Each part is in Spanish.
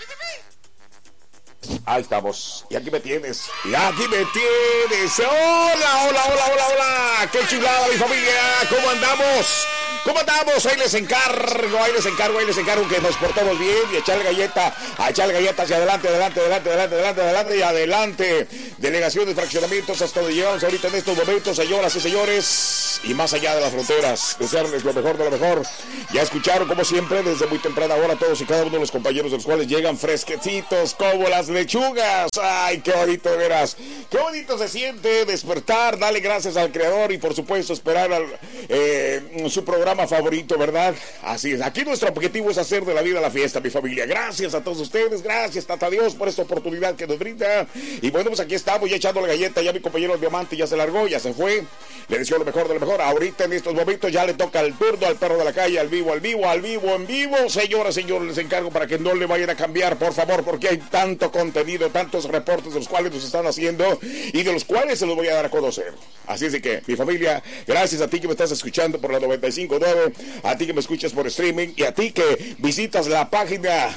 Ahí estamos. Y aquí me tienes. Y aquí me tienes. Hola, hola, hola, hola, hola. Qué chulada, mi familia. ¿Cómo andamos? ¿Cómo andamos? Ahí les encargo que nos portemos bien y echarle galleta hacia adelante, adelante y adelante. Delegación de fraccionamientos hasta donde llegamos ahorita en estos momentos, señoras y señores, y más allá de las fronteras. Desearles lo mejor de lo mejor. Ya escucharon, como siempre, desde muy temprana hora, todos y cada uno de los compañeros de los cuales llegan fresquecitos como las lechugas. Ay, qué bonito, de veras. Qué bonito se siente despertar, darle gracias al Creador y por supuesto esperar su programa favorito, ¿verdad? Así es, aquí nuestro objetivo es hacer de la vida la fiesta, mi familia. Gracias a todos ustedes, gracias Tata Dios por esta oportunidad que nos brinda. Y bueno, pues aquí estamos ya echando la galleta, ya mi compañero el Diamante ya se largó, ya se fue. Le deseo lo mejor de lo mejor. Ahorita en estos momentos ya le toca el turno al perro de la calle, al vivo, en vivo. Señoras, señores, les encargo para que no le vayan a cambiar, por favor, porque hay tanto contenido, tantos reportes de los cuales nos están haciendo y de los cuales se los voy a dar a conocer. Así es de que, mi familia, gracias a ti que me estás escuchando por la 95.9, a ti que me escuchas por streaming y a ti que visitas la página,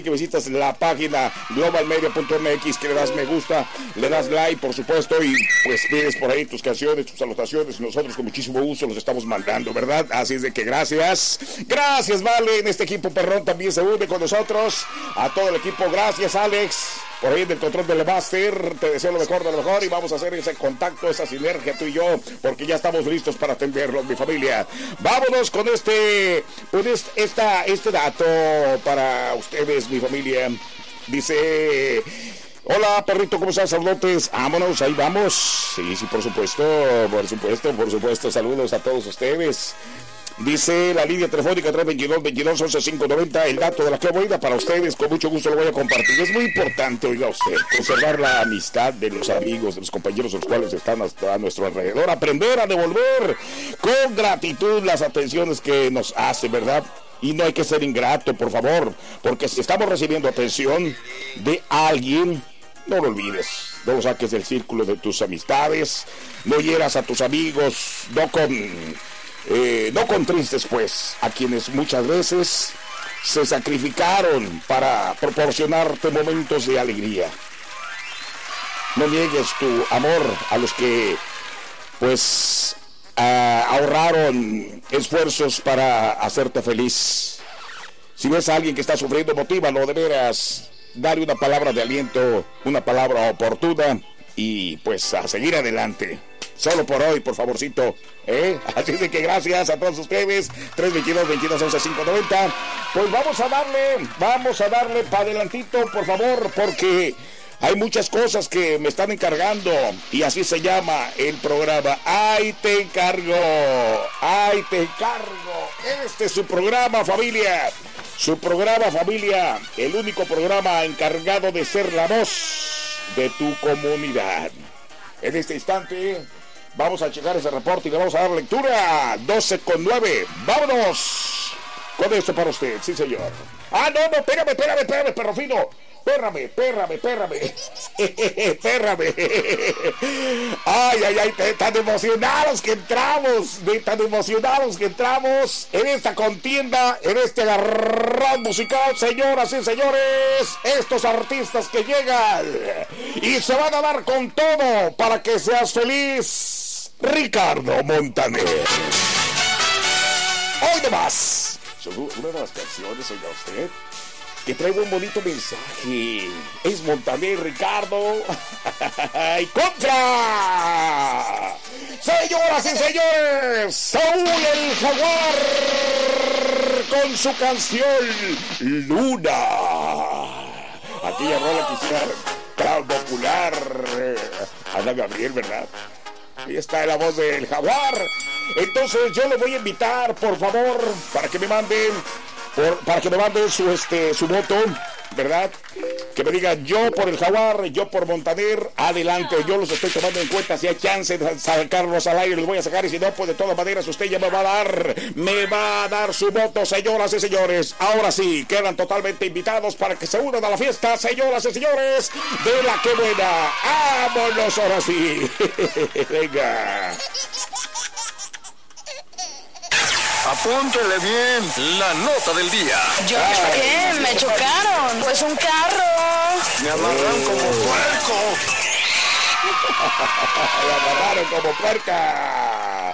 globalmedia.mx, que le das me gusta, le das like, por supuesto, y pues pides por ahí tus canciones, tus salutaciones, nosotros con muchísimo gusto los estamos mandando, ¿verdad? Así es de que gracias, vale, en este equipo perrón también se une con nosotros, a todo el equipo, gracias Alex, por ahí del control del master, te deseo lo mejor de lo mejor y vamos a hacer ese contacto, esa sinergia tú y yo, porque ya estamos listos para atenderlos, mi familia. Vámonos con este dato para ustedes, mi familia. Dice: hola perrito, ¿cómo estás? Saludos, vámonos, ahí vamos. Sí, por supuesto, saludos a todos ustedes. Dice la línea telefónica 322-22-11-590, el dato de la clavoida para ustedes, con mucho gusto lo voy a compartir. Es muy importante, oiga usted, conservar la amistad de los amigos, de los compañeros de los cuales están a nuestro alrededor, aprender a devolver con gratitud las atenciones que nos hace, ¿verdad? Y no hay que ser ingrato, por favor, porque si estamos recibiendo atención de alguien, no lo olvides, no lo saques del círculo de tus amistades, no hieras a tus amigos, no contristes pues a quienes muchas veces se sacrificaron para proporcionarte momentos de alegría. No niegues tu amor a los que pues ahorraron esfuerzos para hacerte feliz. Si ves a alguien que está sufriendo, motívalo, de veras, dale una palabra de aliento, una palabra oportuna y pues a seguir adelante. Solo por hoy, por favorcito, Así de que gracias a todos ustedes. 322-22-11-590. Pues vamos a darle para adelantito, por favor, porque hay muchas cosas que me están encargando y así se llama el programa. ¡Ay, te encargo! Este es su programa, familia. Su programa, familia. El único programa encargado de ser la voz de tu comunidad. En este instante vamos a checar ese reporte y le vamos a dar lectura. 12:09. ¡Vámonos! Con esto para usted, sí señor. Ah, no, espérame, perro fino. Pérrame. Ay, tan emocionados que entramos en esta contienda, en este agarrón musical, señoras y señores. Estos artistas que llegan y se van a dar con todo para que seas feliz. Ricardo Montaner. Hoy nomás. Una de las canciones, oiga usted, que traigo un bonito mensaje. Es Montaner, Ricardo. ¡Y contra! Señoras y señores, Saúl el Jaguar con su canción Luna. Aquella rola quizá tan popular. Ana Gabriel, ¿verdad? Ahí está la voz del Jaguar. Entonces yo le voy a invitar, por favor, para que me manden su voto, ¿verdad? Que me digan yo por el Jaguar, yo por Montaner. Adelante, yo los estoy tomando en cuenta. Si hay chance de sacarlos al aire, los voy a sacar. Y si no, pues de todas maneras usted ya me va a dar su voto, señoras y señores. Ahora sí, quedan totalmente invitados para que se unan a la fiesta, señoras y señores, de la que buena. ¡Vámonos ahora sí! Venga. A Apúntele bien. La nota del día. ¿Yo qué? ¿Me chocaron? Pues un carro. Me amarraron como puerco. Me agarraron como puerca.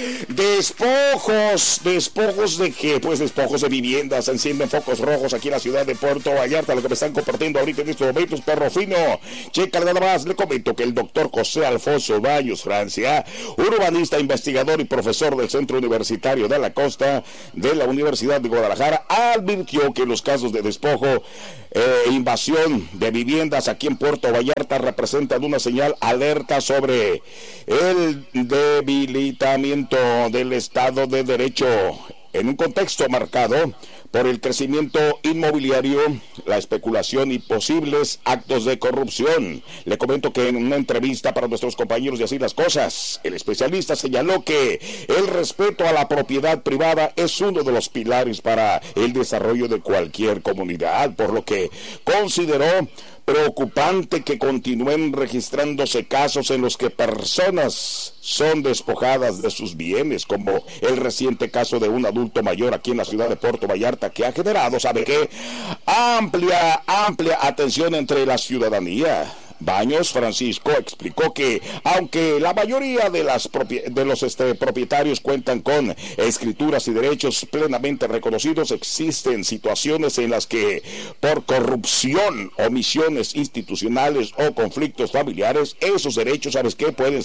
Despojos de qué? Pues despojos de viviendas. Encienden focos rojos aquí en la ciudad de Puerto Vallarta. Lo que me están compartiendo ahorita en estos momentos, perro fino. Checa nada más. Le comento que el doctor José Alfonso Baños Francia, urbanista, investigador y profesor del Centro Universitario de la Costa de la Universidad de Guadalajara, advirtió que los casos de despojo e invasión de viviendas aquí en Puerto Vallarta representan una señal alerta sobre el debilitamiento del Estado de Derecho en un contexto marcado por el crecimiento inmobiliario, la especulación y posibles actos de corrupción. Le comento que en una entrevista para nuestros compañeros de Así las Cosas, el especialista señaló que el respeto a la propiedad privada es uno de los pilares para el desarrollo de cualquier comunidad, por lo que consideró preocupante que continúen registrándose casos en los que personas son despojadas de sus bienes, como el reciente caso de un adulto mayor aquí en la ciudad de Puerto Vallarta, que ha generado, ¿sabe qué? Amplia atención entre la ciudadanía. Baños Francisco explicó que aunque la mayoría de los propietarios cuentan con escrituras y derechos plenamente reconocidos, existen situaciones en las que por corrupción, omisiones institucionales o conflictos familiares, esos derechos, ¿sabes qué? Pueden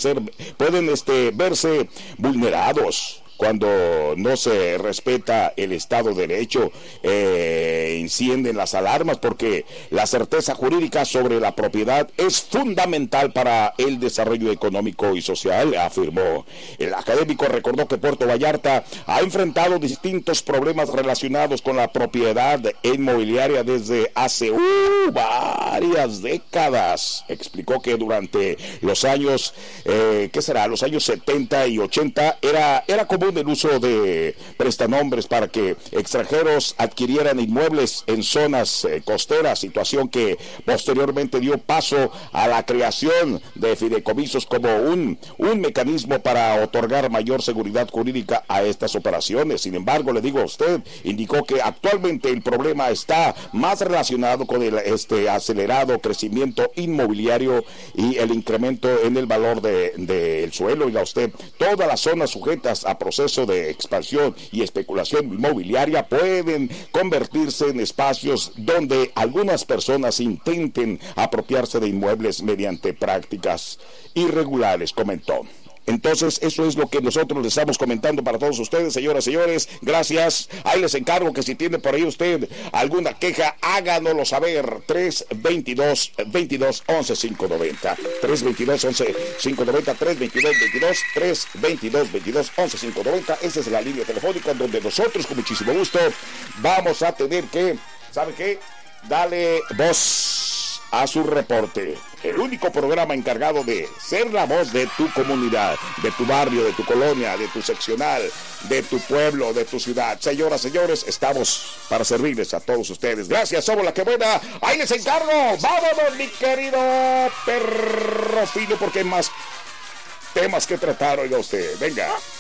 verse vulnerados. Cuando no se respeta el Estado de Derecho, encienden las alarmas, porque la certeza jurídica sobre la propiedad es fundamental para el desarrollo económico y social, afirmó. El académico recordó que Puerto Vallarta ha enfrentado distintos problemas relacionados con la propiedad inmobiliaria desde hace varias décadas. Explicó que durante los años, los años 70 y 80, era común el uso de prestanombres para que extranjeros adquirieran inmuebles en zonas costeras, situación que posteriormente dio paso a la creación de fideicomisos como un mecanismo para otorgar mayor seguridad jurídica a estas operaciones. Sin embargo, le digo a usted, indicó que actualmente el problema está más relacionado con el acelerado crecimiento inmobiliario y el incremento en el valor del suelo. Oiga usted, todas las zonas sujetas a procesos de expansión y especulación inmobiliaria pueden convertirse en espacios donde algunas personas intenten apropiarse de inmuebles mediante prácticas irregulares, comentó. Entonces, eso es lo que nosotros les estamos comentando para todos ustedes, señoras y señores. Gracias. Ahí les encargo que si tiene por ahí usted alguna queja, háganoslo saber. 322-22-11-590. 322-11-590. 322-22-11-590. Esa es la línea telefónica donde nosotros, con muchísimo gusto, vamos a tener que, ¿sabe qué? Dale voz a su reporte. El único programa encargado de ser la voz de tu comunidad, de tu barrio, de tu colonia, de tu seccional, de tu pueblo, de tu ciudad. Señoras, señores, estamos para servirles a todos ustedes. Gracias, somos la que buena. Ahí les encargo. Vámonos, mi querido perro fino, porque hay más temas que tratar, oiga usted. Venga.